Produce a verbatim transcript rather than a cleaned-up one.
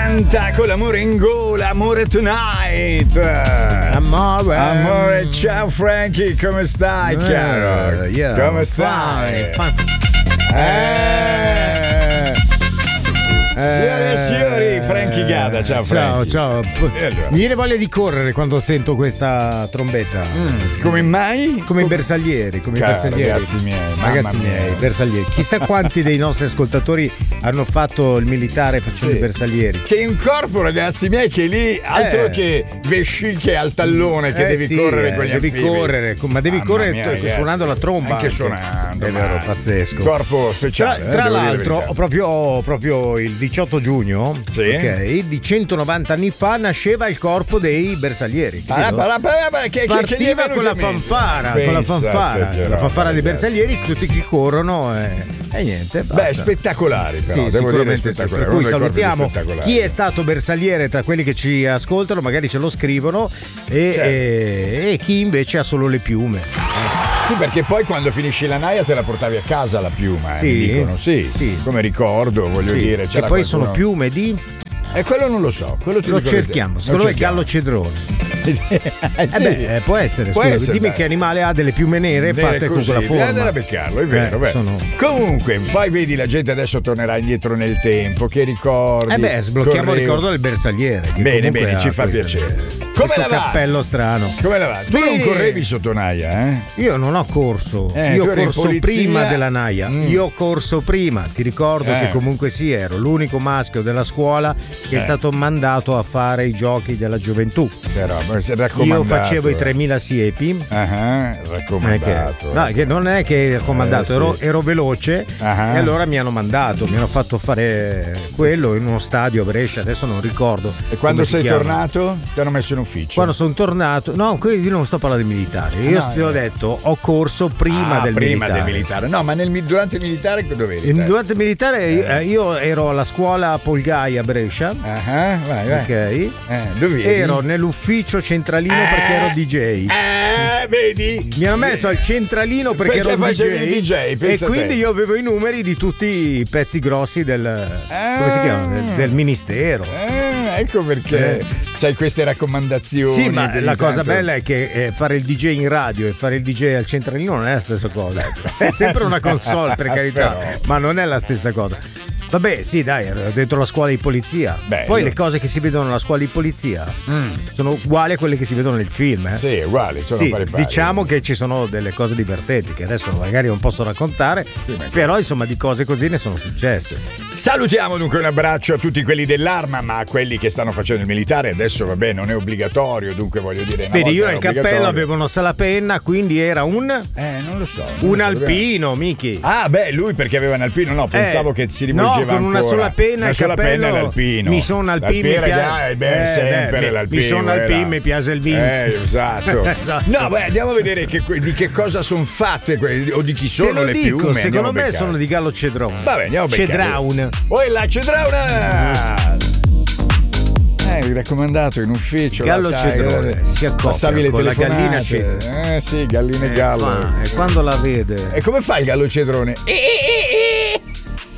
canta con l'amore in gola, amore tonight. Amore. Amore, ciao Frankie, come stai, Uh, caro? yeah, come stai? fine, fine. Eh. Signore e signori, Frankie Gada, ciao Frankie. Ciao, ciao. Mi viene voglia di correre quando sento questa trombetta. Mm, come mai? Come i bersaglieri, come i Caro, bersaglieri. ragazzi miei, ragazzi mamma miei, mia. bersaglieri. Chissà quanti dei nostri ascoltatori hanno fatto il militare facendo Sì. i bersaglieri. Che in corpo, ragazzi miei, che lì altro Eh. che vescicche al tallone che Eh devi sì, correre eh, con gli devi anfibi. correre, ma devi Mamma correre mia, t- ragazzi. suonando la tromba. Anche suonando, È vero, ma- pazzesco. Corpo Tra, speciale. eh, tra devo dire la l'altro, verità. proprio, proprio il diciotto giugno, Sì. ok, di centonovanta anni fa nasceva il corpo dei bersaglieri. Parà, capito? parà, parà, parà, che, che- che gli è Partiva venuto con la in mente? fanfara, con la Pensate fanfara, che la roba, fanfara dei ragazzi. bersaglieri, tutti che corrono e, e niente. Basta. Beh, spettacolari però, Sì, devo dire sicuramente sì. spettacolari. Per cui uno dei corpi salutiamo spettacolari. chi è stato bersagliere tra quelli che ci ascoltano, magari ce lo scrivono, e, Certo. e- e chi invece ha solo le piume. Sì, perché poi quando finisci la naia te la portavi a casa la piuma, eh, Sì. mi dicono, sì, Sì. come ricordo, voglio Sì. dire. E c'era poi qualcuno- sono piume di. E quello non lo so, quello ti Lo dico la cerchiamo, verità. secondo Lo me è gallo cerchiamo. cedrone. Eh, Eh sì. beh, eh, può essere, Può scusa, essere, dimmi dai. che animale ha delle piume nere Nere fatte con così, quella forma. bisogna andare a beccarlo, è vero, Eh, vero. sono- Comunque, poi vedi la gente adesso tornerà indietro nel tempo, che ricordi. Eh beh, sblocchiamo il correo. ricordo del bersagliere. che Bene, comunque bene, ha ci fa queste- piacere. Come Questo la va? cappello strano. Come la va? Tu non Bene. correvi sotto naia, eh? Io non ho corso, Eh, io tu ho eri in corso polizia. prima della naia. Mm. Io ho corso prima. Ti ricordo Eh. che comunque sì, ero l'unico maschio della scuola che Eh. è stato mandato a fare i giochi della gioventù. Però, ma sei Io raccomandato. facevo i eh. tremila siepi. Ah, Eh, che- raccomandato. no, che non è che raccomandato, Eh, ero, sì. ero veloce Ah. e allora mi hanno mandato, mi hanno fatto fare quello in uno stadio a Brescia, adesso non ricordo. E quando come si sei chiama. tornato ti hanno messo in ufficio. Quando sono tornato, no, qui io non sto parlando di militare, io no, ti ho no. detto ho corso prima Ah, del prima militare. del militare. No, ma nel, durante il militare dove eri? te? Durante il militare eh, io ero alla scuola Polgai a Brescia, Ah, vai, vai. ok? Eh, dove eri? Ero nell'ufficio centralino perché ero D J. Eh, vedi? Mi hanno messo al centralino perché, Perché ero un D J, facevi il D J, e pensa quindi te. io avevo i numeri di tutti i pezzi grossi del come si chiama? Del, del ministero. Eh, ecco perché Eh. c'hai queste raccomandazioni. Sì, ma che la ogni cosa tanto- bella è che eh, fare il D J in radio e fare il D J al centralino non è la stessa cosa. È sempre una console, per carità, Però. ma non è la stessa cosa. Vabbè, sì, dai, ero dentro la scuola di polizia. Bello. Poi le cose che si vedono nella scuola di polizia sono uguali a quelle che si vedono nel film. Eh? Mm. Sì, uguali, sono Sì, pari pari. diciamo che ci sono delle cose divertenti che adesso magari non posso raccontare, però insomma di cose così ne sono successe. Salutiamo dunque un abbraccio a tutti quelli dell'arma, ma a quelli che stanno facendo il militare adesso vabbè non è obbligatorio, dunque voglio dire una Vedi, volta io era nel cappello obbligatorio. avevo una salapenna, quindi era un, Eh, non lo so. non un lo so, alpino, Miki. Ah, beh, lui perché aveva un alpino, no, pensavo Eh, che si rivolgeva no, con una ancora. sola penna una il sola cappello, penna e l'alpino. mi sono alpino, mi L'alpino, piace- ragazzi, beh, eh, sempre beh, l'alpino. mi sono eh, alpino, là. mi piace il vino. Eh, esatto. Esatto. No, beh, andiamo a vedere che, di che cosa sono fatte que- o di chi Te sono lo le dico, piume. secondo andiamo a me beccare. sono di Gallo Cedrone. Vabbè, andiamo a beccare. Cedraun. Oh, là, Cedrauna! Eh, mi raccomandato in ufficio. Gallo la Cedrone, eh, si accoppia passavi le con la telefonate. gallina cedro. Eh sì, gallina e Eh, gallo. fa- e quando la vede E come fa il gallo cedrone? Eh, eh,